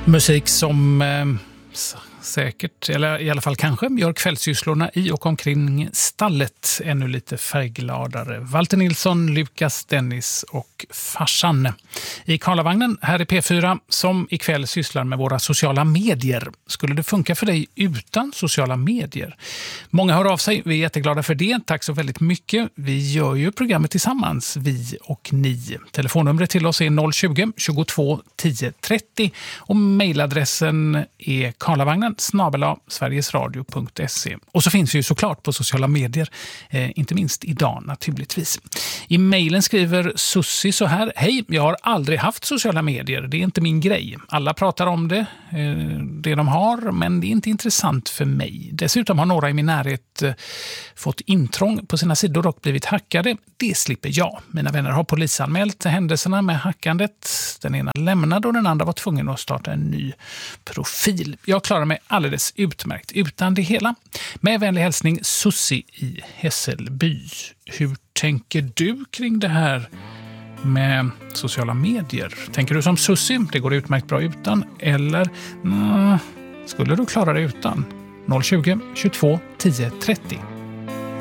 Musik som säkert, eller i alla fall kanske, gör kvällssysslorna i och omkring stallet ännu lite färggladare. Walter Nilsson, Lukas, Dennis och farsan. I Karlavagnen här i P4 som ikväll sysslar med våra sociala medier. Skulle det funka för dig utan sociala medier? Många hör av sig, vi är jätteglada för det. Tack så väldigt mycket. Vi gör ju programmet tillsammans, vi och ni. Telefonnumret till oss är 020-22 10 30 och mejladressen är karlavagnen@sverigesradio.se. Och så finns vi ju såklart på sociala medier, inte minst idag naturligtvis. I mejlen skriver Sussi så här: hej, jag har aldrig haft sociala medier, det är inte min grej. Alla pratar om det de har, men det är inte intressant för mig. Dessutom har några i min närhet fått intrång på sina sidor och blivit hackade. Det slipper jag. Mina vänner har polisanmält händelserna med hackandet. Den ena lämnade och den andra var tvungen att starta en ny profil. Jag klarar mig alldeles utmärkt utan det hela. Med vänlig hälsning Sussi i Hässelby. Hur tänker du kring det här med sociala medier? Tänker du som Sussi, det går utmärkt bra utan? Eller skulle du klara det utan? 020 22 10 30.